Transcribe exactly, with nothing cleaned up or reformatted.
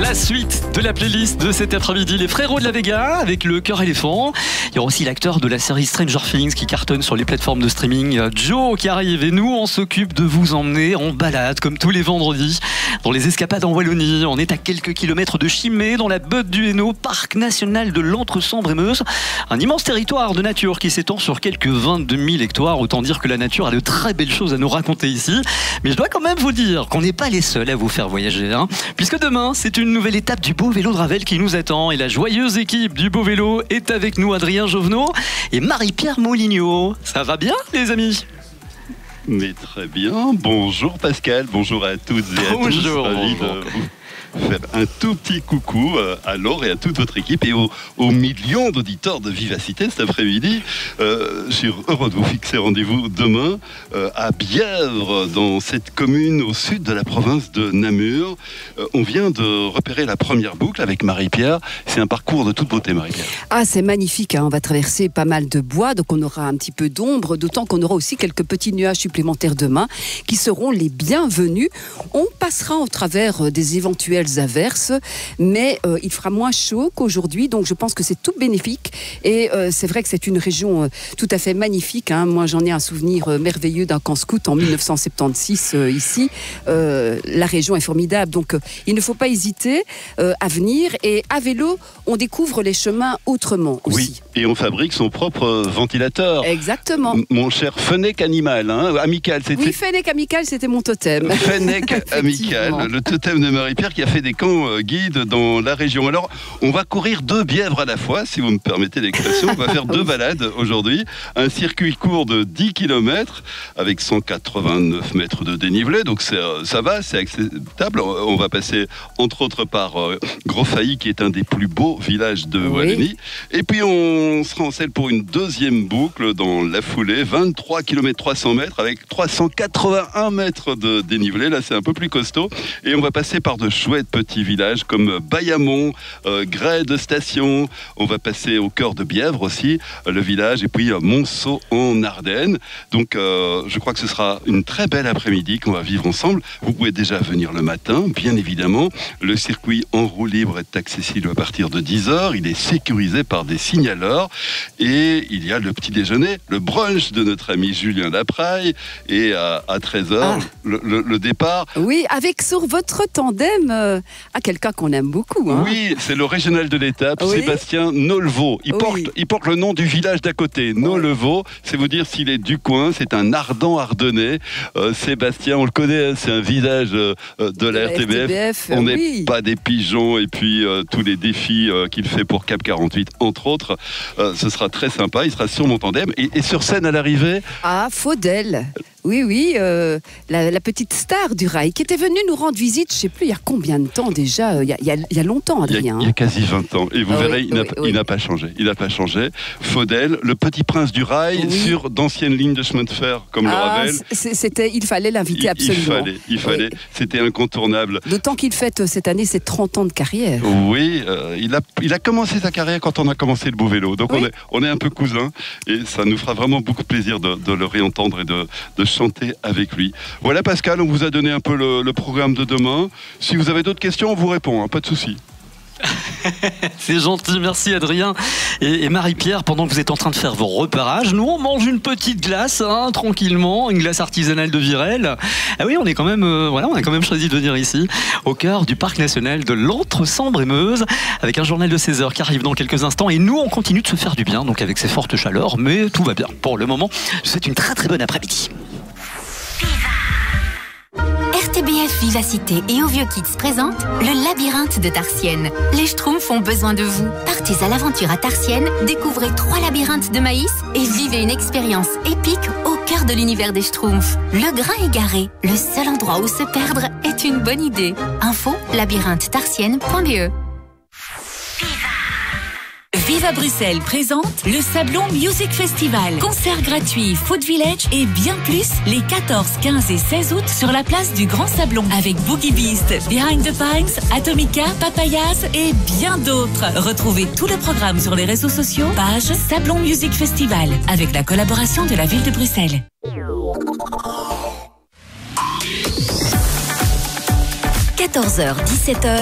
La suite de la playlist de cet après-midi, les frérots de la Vega avec le cœur éléphant. Il y aura aussi l'acteur de la série Stranger Things qui cartonne sur les plateformes de streaming, Joe, qui arrive. Et nous, on s'occupe de vous emmener en balade comme tous les vendredis dans les escapades en Wallonie. On est à quelques kilomètres de Chimay, dans la Botte du Hainaut, parc national de l'Entre-Sambre-et-Meuse. Un immense territoire de nature qui s'étend sur quelques vingt-deux mille hectares. Autant dire que la nature a de très belles choses à nous raconter ici. Mais je dois quand même vous dire qu'on n'est pas les seuls à vous faire voyager, hein, puisque demain, c'est une nouvelle étape du beau vélo de Ravel qui nous attend. Et la joyeuse équipe du beau vélo est avec nous, Adrien Jovenot et Marie-Pierre Moulignot. Ça va bien, les amis? Mais très bien. Bonjour Pascal, bonjour à toutes et à bonjour, tous. Ravi bonjour. de vous faire un tout petit coucou à Laure et à toute votre équipe et aux, aux millions d'auditeurs de Vivacité cet après-midi. Euh, je suis heureux de vous fixer rendez-vous demain euh, à Bièvre, dans cette commune au sud de la province de Namur. Euh, on vient de repérer la première boucle avec Marie-Pierre. C'est un parcours de toute beauté, Marie-Pierre. Ah, c'est magnifique, hein. On va traverser pas mal de bois, donc on aura un petit peu d'ombre, d'autant qu'on aura aussi quelques petits nuages supplémentaires demain qui seront les bienvenus. On passera au travers des éventuels averses, mais euh, il fera moins chaud qu'aujourd'hui, donc je pense que c'est tout bénéfique. Et euh, c'est vrai que c'est une région euh, tout à fait magnifique, hein. Moi, j'en ai un souvenir euh, merveilleux d'un camp scout en mille neuf cent soixante-seize euh, ici. Euh, la région est formidable, donc euh, il ne faut pas hésiter euh, à venir. Et à vélo, on découvre les chemins autrement aussi. Oui, et on fabrique son propre ventilateur. Exactement. M- mon cher Fennec animal, hein, amical. C'était... Oui, Fennec amical, c'était mon totem. Fennec amical, le totem de Marie-Pierre qui a fait des camps euh, guides dans la région. Alors, on va courir deux bièvres à la fois, si vous me permettez l'expression. On va faire deux balades aujourd'hui. Un circuit court de dix kilomètres avec cent quatre-vingt-neuf mètres de dénivelé. Donc, c'est, euh, ça va, c'est acceptable. On va passer, entre autres, par euh, Grosfailly, qui est un des plus beaux villages de Wallonie. Oui. Et puis, on sera en selle pour une deuxième boucle dans la foulée. vingt-trois kilomètres trois cents mètres avec trois cent quatre-vingt-un mètres de dénivelé. Là, c'est un peu plus costaud. Et on va passer par de chouettes petits villages comme Bayamont, euh, Grès de Station. On va passer au cœur de Bièvre aussi, euh, le village, et puis euh, Monceau en Ardennes. Donc, euh, je crois que ce sera une très belle après-midi qu'on va vivre ensemble. Vous pouvez déjà venir le matin, bien évidemment. Le circuit en roue libre est accessible à partir de dix heures. Il est sécurisé par des signaleurs. Et il y a le petit déjeuner, le brunch de notre ami Julien Lapraille. Et à, à treize heures, ah. le, le, le départ. Oui, avec sur votre tandem euh, à quelqu'un qu'on aime beaucoup. Hein. Oui, c'est le régional de l'étape, oui. Sébastien Nolleveau. Il, oui. porte, il porte le nom du village d'à côté, Nolleveau. C'est vous dire s'il est du coin, c'est un ardent ardennais. Euh, Sébastien, on le connaît, hein, c'est un visage euh, de la, la R T B F. R T B F. On n'est oui. pas des pigeons, et puis euh, tous les défis euh, qu'il fait pour Cap quarante-huit, entre autres. Euh, ce sera très sympa, il sera sur mon tandem. Et, et sur scène à l'arrivée... Ah, Faudel. Oui, oui, euh, la, la petite star du rail qui était venue nous rendre visite, je ne sais plus, il y a combien de temps déjà, il y a, il y a, il y a longtemps, Adrien. Il y a, il y a quasi vingt ans, et vous ah, verrez, oui, il, n'a, oui, il oui. n'a pas changé. Il n'a pas changé. Faudel, le petit prince du rail, oui. sur d'anciennes lignes de chemin de fer, comme ah, le Ravel. C'était, il fallait l'inviter il, absolument. Il fallait, il fallait. Oui. C'était incontournable. D'autant qu'il fête cette année ses trente ans de carrière. Oui, euh, il, a, il a commencé sa carrière quand on a commencé le beau vélo. Donc oui. on, est, on est un peu cousins, et ça nous fera vraiment beaucoup de plaisir de, de le réentendre et de, de chanter avec lui. Voilà Pascal, on vous a donné un peu le, le programme de demain. Si vous avez d'autres questions, on vous répond, hein, pas de souci. C'est gentil, merci Adrien et, et Marie-Pierre. Pendant que vous êtes en train de faire vos repérages, nous on mange une petite glace, hein, tranquillement, une glace artisanale de Virel. Ah oui, on est quand même, euh, voilà, on a quand même choisi de venir ici, au cœur du parc national de l'Entre-Sambre-et-Meuse, avec un journal de seize heures qui arrive dans quelques instants. Et nous, on continue de se faire du bien, donc avec ces fortes chaleurs, mais tout va bien pour le moment. C'est une très très bonne après-midi. R T B F Vivacité et Au Vieux Kids présente le labyrinthe de Tarsienne. Les Schtroumpfs ont besoin de vous. Partez à l'aventure à Tarsienne, découvrez trois labyrinthes de maïs et vivez une expérience épique au cœur de l'univers des Schtroumpfs. Le grain égaré, le seul endroit où se perdre est une bonne idée. Info labyrinthe tarsienne point b e. Viva Bruxelles présente le Sablon Music Festival. Concerts gratuits, Food Village et bien plus les quatorze, quinze et seize août sur la place du Grand Sablon avec Boogie Beast, Behind the Pines, Atomica, Papayas et bien d'autres. Retrouvez tout le programme sur les réseaux sociaux, page Sablon Music Festival avec la collaboration de la ville de Bruxelles. quatorze heures dix-sept heures